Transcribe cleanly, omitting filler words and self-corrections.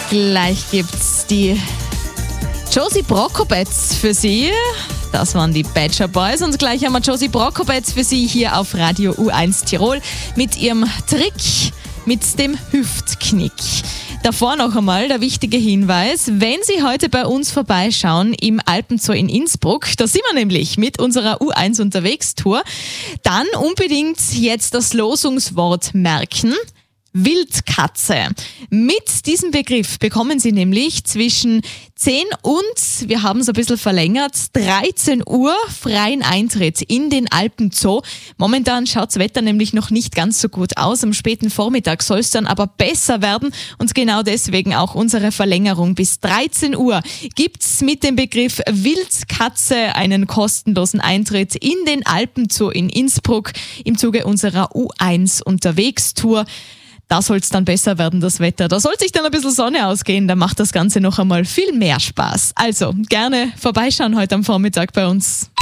Gleich gibt's die Josie Brokobetz für Sie. Das waren die Badger Boys und gleich haben wir Josie Brokobetz für Sie hier auf Radio U1 Tirol mit ihrem Trick mit dem Hüftknick. Davor noch einmal der wichtige Hinweis, wenn Sie heute bei uns vorbeischauen im Alpenzoo in Innsbruck, da sind wir nämlich mit unserer U1 Unterwegs-Tour, dann unbedingt jetzt das Losungswort merken. Wildkatze. Mit diesem Begriff bekommen Sie nämlich zwischen 10 und, wir haben es ein bisschen verlängert, 13 Uhr freien Eintritt in den Alpenzoo. Momentan schaut das Wetter nämlich noch nicht ganz so gut aus. Am späten Vormittag soll es dann aber besser werden und genau deswegen auch unsere Verlängerung. Bis 13 Uhr gibt's mit dem Begriff Wildkatze einen kostenlosen Eintritt in den Alpenzoo in Innsbruck im Zuge unserer U1 Unterwegs-Tour. Da soll es dann besser werden, das Wetter. Da soll sich dann ein bisschen Sonne ausgehen, da macht das Ganze noch einmal viel mehr Spaß. Also, gerne vorbeischauen heute am Vormittag bei uns.